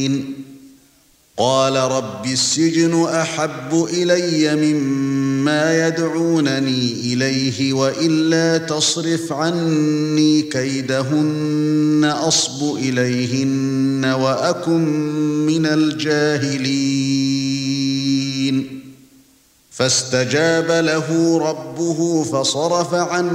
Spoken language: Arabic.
قال رب السجن أحب إلي مما يدعونني إليه وإلا تصرف عني كيدهن أصب إليهن وأكن من الجاهلين فاستجاب له ربه فصرف عنه